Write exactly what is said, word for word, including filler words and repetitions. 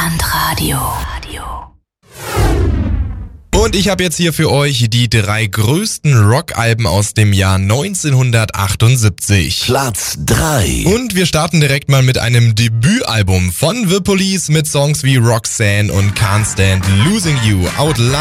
Deutschlandradio. Und ich habe jetzt hier für euch die drei größten Rockalben aus dem Jahr neunzehnhundertachtundsiebzig. Platz drei. Und wir starten direkt mal mit einem Debütalbum von The Police mit Songs wie Roxanne und Can't Stand Losing You. Outland